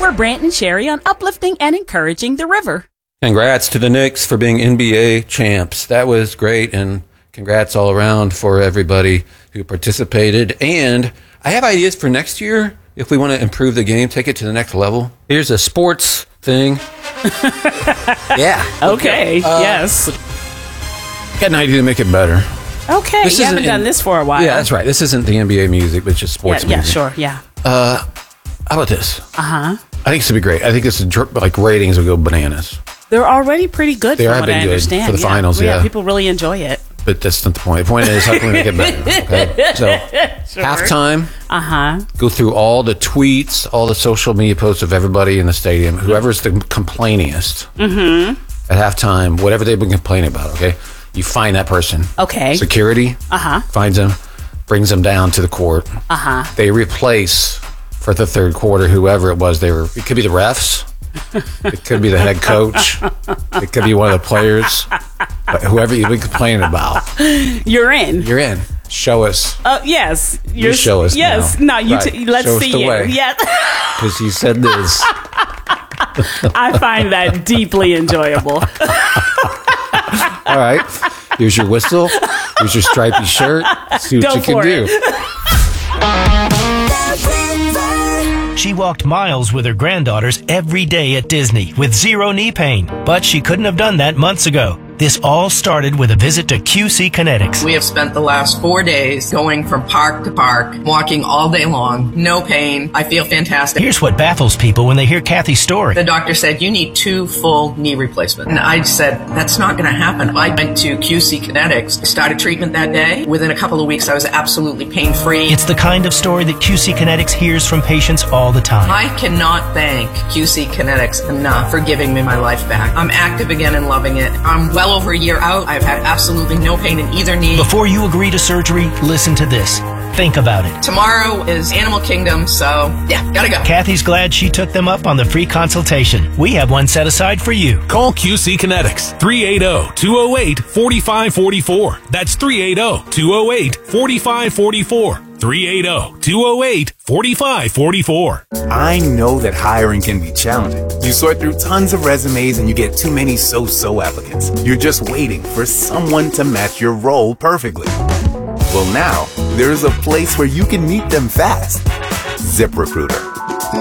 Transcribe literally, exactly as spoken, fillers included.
We're Brant and Sherry on uplifting and encouraging the river. Congrats to the Knicks for being N B A champs. That was great, and congrats all around for everybody who participated. And I have ideas for next year if we want to improve the game, take it to the next level. Here's a sports thing. Yeah. Okay, uh, yes. Got an idea to make it better. Okay, This you haven't isn't done in- this for a while. Yeah, that's right. This isn't the N B A music, but it's just sports Yeah, yeah, music. sure, yeah. Uh, how about this? Uh-huh. I think this would be great. I think this is dr- like ratings will go bananas. They're already pretty good They from have what been I good understand. for the yeah. finals, yeah. People really enjoy it. But that's not the point. The point is, how can we make it better? Okay? So, Sure. halftime, Uh-huh. go through all the tweets, all the social media posts of everybody in the stadium, whoever's the complainingest Mm-hmm. at halftime, whatever they've been complaining about, okay? You find that person. Okay. Security Uh-huh. finds them, brings them down to the court. Uh-huh. They replace, for the third quarter, whoever it was. They were. It could be the refs. It could be the head coach. It could be one of the players. But whoever you've been complaining about, You're in. you're in. Show us. Uh, yes. You You're, show us Yes. now. No, you Right. t- let's Show us see the you. way. Yes. Because you said this. I find that deeply enjoyable. All right. Here's your whistle. Here's your stripy shirt. See what Go you can for do. it. She walked miles with her granddaughters every day at Disney with zero knee pain, but she couldn't have done that months ago. This all started with a visit to Q C Kinetics. We have spent the last four days going from park to park, walking all day long, no pain. I feel fantastic. Here's what baffles people when they hear Kathy's story. The doctor said, you need two full knee replacements. And I said, that's not going to happen. I went to Q C Kinetics, started treatment that day. Within a couple of weeks, I was absolutely pain-free. It's the kind of story that Q C Kinetics hears from patients all the time. I cannot thank Q C Kinetics enough for giving me my life back. I'm active again and loving it. I'm well over a year out. I've had absolutely no pain in either knee. Before you agree to surgery, listen to this. Think about it. Tomorrow is Animal Kingdom, so yeah, gotta go. Kathy's glad she took them up on the free consultation. We have one set aside for you. Call Q C Kinetics, three eight zero, two zero eight, four five four four. That's three eight zero, two zero eight, four five four four. three eight zero, two zero eight, four five four four. I know that hiring can be challenging. You sort through tons of resumes and you get too many so-so applicants. You're just waiting for someone to match your role perfectly. Well, now, there's a place where you can meet them fast. ZipRecruiter.